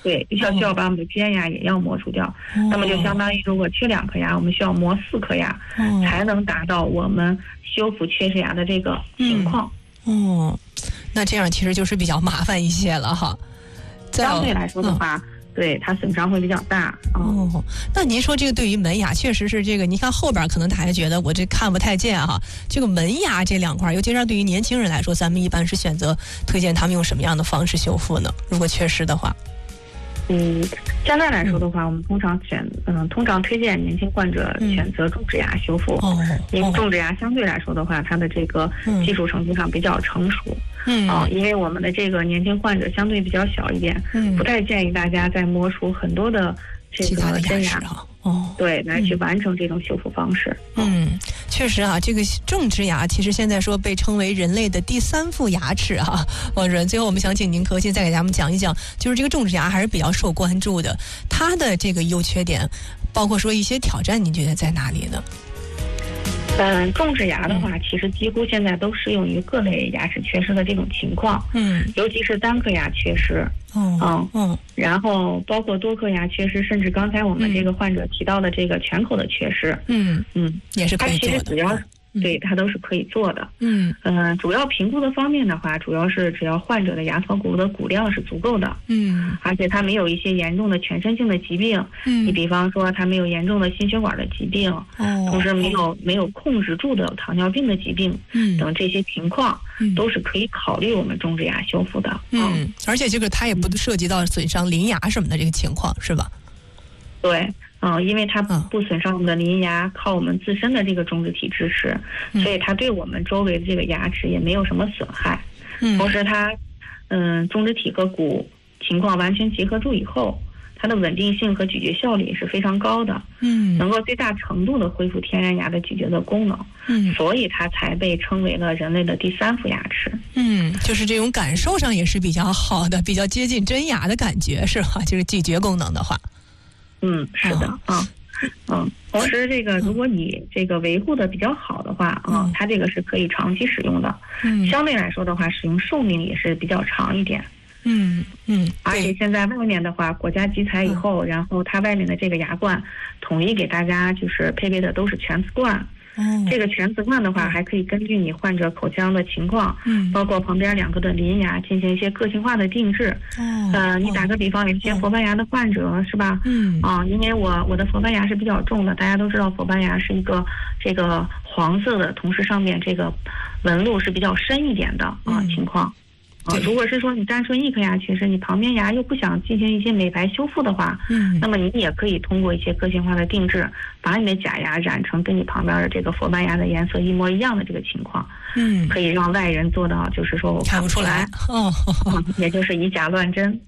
对，需要把我们的尖牙也要磨除掉。那么就相当于如果缺2颗牙，我们需要磨4颗牙，才能达到我们修复缺失牙的这个情况。 那这样其实就是比较麻烦一些了哈。 相对来说的话，对它损伤会比较大。 那您说这个对于门牙确实是这个，你看后边可能大家觉得我这看不太见哈，这个门牙这2块，尤其是对于年轻人来说，咱们一般是选择推荐他们用什么样的方式修复呢？如果缺失的话。 相对来说的话，我们通常推荐年轻患者选择种植牙修复，因为种植牙相对来说的话，它的这个技术程度上比较成熟。因为我们的这个年轻患者相对比较小一点，不太建议大家再磨除很多的这个真牙。对，来去完成这种修复方式。 确实啊，这个种植牙其实现在说被称为人类的第3副牙齿哈。王主任，最后我们想请您可心再给咱们讲一讲，就是这个种植牙还是比较受关注的，它的这个优缺点，包括说一些挑战，您觉得在哪里呢？ 种植牙的话，其实几乎现在都适用于各类牙齿缺失的这种情况。尤其是单颗牙缺失。然后包括多颗牙缺失，甚至刚才我们这个患者提到的这个全口的缺失。 也是可以做的。 它其实主要对，它都是可以做的。主要评估的方面的话，主要是只要患者的牙槽骨的骨量是足够的。而且他没有一些严重的全身性的疾病。你比方说他没有严重的心血管的疾病，同时没有控制住的糖尿病的疾病，等这些情况，都是可以考虑我们种植牙修复的。 而且这个它也不涉及到损伤邻牙什么的这个情况，是吧？ 对。因为它不损伤我们的邻牙，靠我们自身的这个种植体支持，所以它对我们周围的这个牙齿也没有什么损害。同时它，种植体和骨情况完全结合住以后，它的稳定性和咀嚼效率是非常高的。能够最大程度的恢复天然牙的咀嚼的功能。所以它才被称为了人类的第3副牙齿。 就是这种感受上也是比较好的，比较接近真牙的感觉，是吧？就是咀嚼功能的话。 是的。同时这个如果你这个维护的比较好的话，它这个是可以长期使用的。相对来说的话，使用寿命也是比较长一点。而且现在外面的话，国家集采以后，然后它外面的这个牙冠统一给大家就是配备的都是全瓷冠。这个全瓷冠的话，还可以根据你患者口腔的情况，包括旁边2个的邻牙进行一些个性化的定制。你打个比方，有些佛斑牙的患者是吧？因为我的佛斑牙是比较重的，大家都知道佛斑牙是一个这个黄色的，同时上面这个纹路是比较深一点的情况。如果是说你单纯1颗牙缺失，你旁边牙又不想进行一些美白修复的话，那么你也可以通过一些个性化的定制，把你的假牙染成跟你旁边的这个佛斑牙的颜色一模一样的这个情况。可以让外人做到，就是说我看不出来。 也就是以假乱真。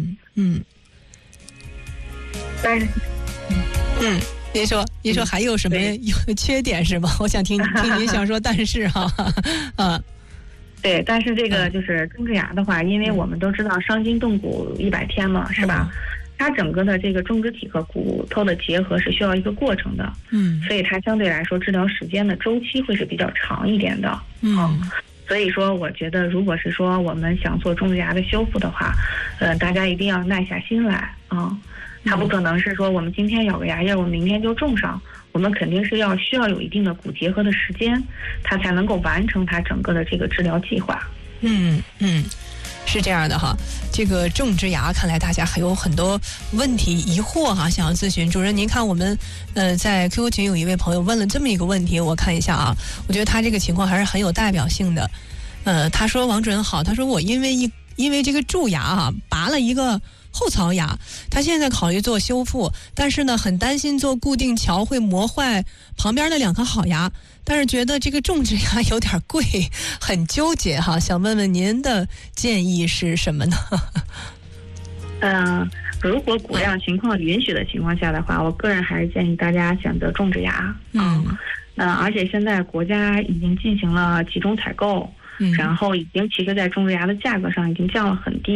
但是， 您说还有什么缺点是吗？我想听您想说，但是哈。 对，但是这个就是种植牙的话，因为我们都知道伤筋动骨100天嘛，是吧？它整个的这个种植体和骨头的结合是需要一个过程的。所以它相对来说治疗时间的周期会是比较长一点的。所以说我觉得如果是说我们想做种植牙的修复的话，大家一定要耐下心来。它不可能是说我们今天咬个牙印，我们明天就种上。我们肯定是需要有一定的骨结合的时间，它才能够完成它整个的这个治疗计划。 是这样的哈。这个种植牙看来大家还有很多问题疑惑哈，想要咨询主任。您看我们在 QQ 群有一位朋友问了这么一个问题，我看一下啊，我觉得他这个情况还是很有代表性的。他说王主任好，他说我因为这个蛀牙拔了一个后槽牙，他现在考虑做修复，但是呢很担心做固定桥会磨坏旁边的2颗好牙，但是觉得这个种植牙有点贵，很纠结哈，想问问您的建议是什么呢？ 如果骨量情况允许的情况下的话，我个人还是建议大家选择种植牙。而且现在国家已经进行了集中采购，然后已经其实在种植牙的价格上已经降了很低。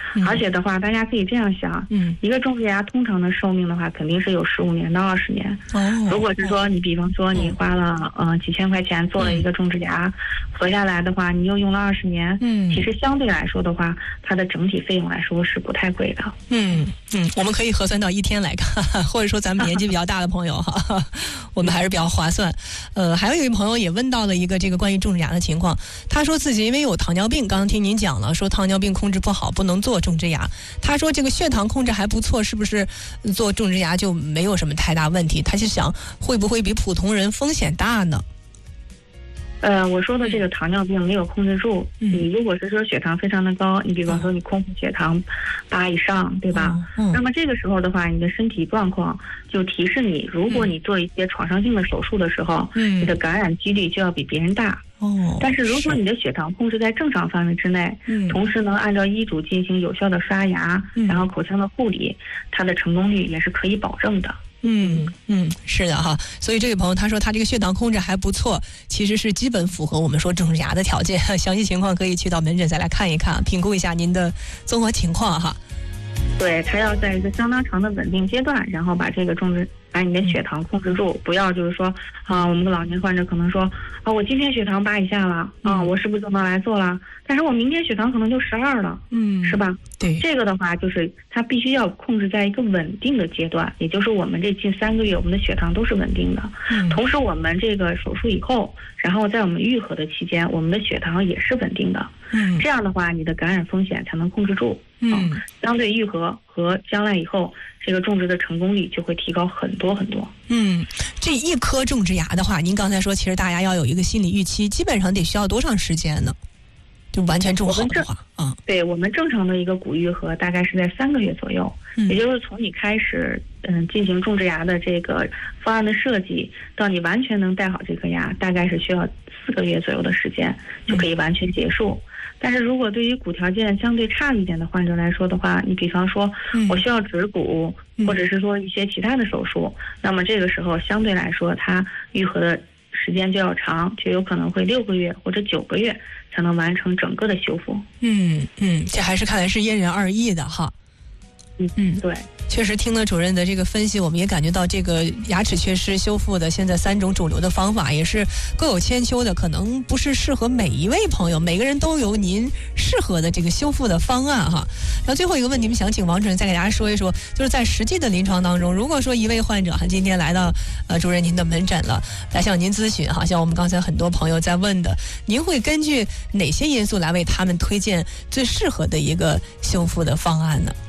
而且的话，大家可以这样想，一个种植牙通常的寿命的话，肯定是有15年到20年。如果是说你比方说你花了几千块钱做了一个种植牙，合下来的话，你又用了20年，其实相对来说的话，它的整体费用来说是不太贵的。 我们可以核算到1天来看，或者说咱们年纪比较大的朋友哈，我们还是比较划算。还有一位朋友也问到了一个这个关于种植牙的情况，他说自己因为有糖尿病，刚刚听您讲了，说糖尿病控制不好，不能做种植牙。他说这个血糖控制还不错，是不是做种植牙就没有什么太大问题？他就想会不会比普通人风险大呢？ 我说的这个糖尿病没有控制住，你如果是说血糖非常的高，你比方说你空腹血糖8以上，对吧？那么这个时候的话，你的身体状况就提示你，如果你做一些创伤性的手术的时候，你的感染几率就要比别人大。但是如果你的血糖控制在正常范围之内，同时能按照医嘱进行有效的刷牙，然后口腔的护理，它的成功率也是可以保证的。 是的哈，所以这位朋友他说他这个血糖控制还不错，其实是基本符合我们说种植牙的条件。详细情况可以去到门诊再来看一看，评估一下您的综合情况哈。 对，他要在一个相当长的稳定阶段，然后把你的血糖控制住，不要就是说我们的老年患者可能说我今天血糖8以下了我是不是就能来做了？但是我明天血糖可能就12了，是吧？ 对， 这个的话就是他必须要控制在一个稳定的阶段，也就是我们这近3个月我们的血糖都是稳定的，同时我们这个手术以后，然后在我们愈合的期间，我们的血糖也是稳定的，这样的话你的感染风险才能控制住，相对愈合和将来以后这个种植的成功率就会提高很多很多。 这一颗种植牙的话，您刚才说其实大家要有一个心理预期，基本上得需要多长时间呢？就完全种好的话， 对，我们正常的一个骨愈合大概是在3个月左右，也就是从你开始进行种植牙的这个方案的设计，到你完全能戴好这颗牙，大概是需要4个月左右的时间就可以完全结束。但是如果对于骨条件相对差一点的患者来说的话，你比方说我需要植骨，或者是说一些其他的手术，那么这个时候相对来说它愈合的时间就要长，就有可能会6个月或者9个月才能完成整个的修复。 这还是看来是因人而异的哈。 对， 确实听了主任的这个分析，我们也感觉到这个牙齿缺失修复的现在3种主流的方法也是各有千秋的，可能不是适合每一位朋友，每个人都有您适合的这个修复的方案哈。然后最后一个问题，我们想请王主任再给大家说一说，就是在实际的临床当中，如果说一位患者今天来到主任您的门诊了，来向您咨询哈，像我们刚才很多朋友在问的，您会根据哪些因素来为他们推荐最适合的一个修复的方案呢？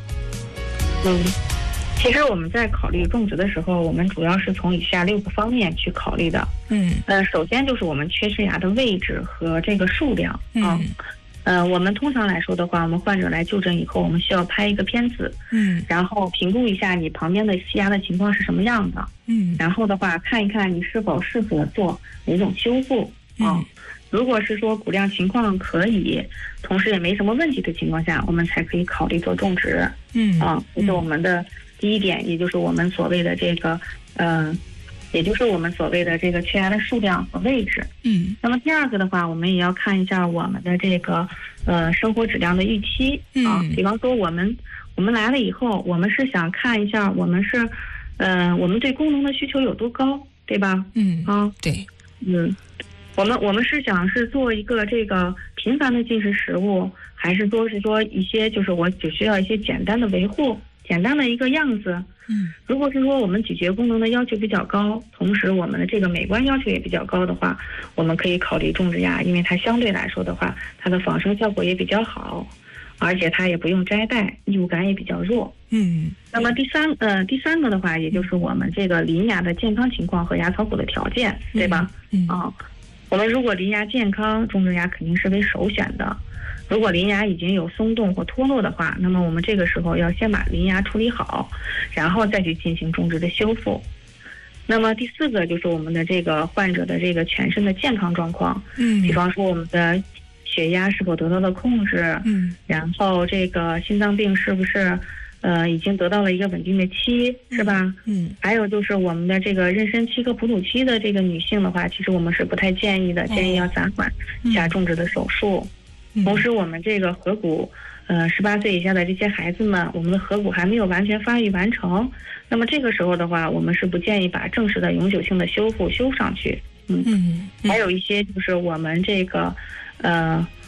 其实我们在考虑种植的时候，我们主要是从以下6个方面去考虑的。首先就是我们缺失牙的位置和这个数量我们通常来说的话，我们患者来就诊以后，我们需要拍一个片子，然后评估一下你旁边的西牙的情况是什么样的，然后的话看一看你是否适合做哪种修复如果是说骨量情况可以，同时也没什么问题的情况下，我们才可以考虑做种植。这是我们的第一点，也就是我们所谓的这个也就是我们所谓的这个缺牙的数量和位置。那么第二个的话，我们也要看一下我们的这个生活质量的预期比方说我们来了以后，我们是想看一下我们是我们对功能的需求有多高，对吧？ 对， 我们是想是做一个这个频繁的进食食物，还是说一些就是我只需要一些简单的维护，简单的一个样子。如果是说我们咀嚼功能的要求比较高，同时我们的这个美观要求也比较高的话，我们可以考虑种植牙，因为它相对来说的话，它的仿生效果也比较好，而且它也不用摘带，异物感也比较弱。那么第三个的话，也就是我们这个邻牙的健康情况和牙槽骨的条件，对吧？我们如果邻牙健康，种植牙肯定是为首选的。如果邻牙已经有松动或脱落的话，那么我们这个时候要先把邻牙处理好，然后再去进行种植的修复。那么第4个就是我们的这个患者的这个全身的健康状况，比方说我们的血压是否得到了控制，然后这个心脏病是不是已经得到了一个稳定的期，是吧？还有就是我们的这个妊娠期和哺乳期的这个女性的话，其实我们是不太建议的，建议要暂缓一下种植的手术。 同时我们这个颌骨18岁以下的这些孩子们，我们的颌骨还没有完全发育完成，那么这个时候的话，我们是不建议把正式的永久性的修复修上去。还有一些就是我们这个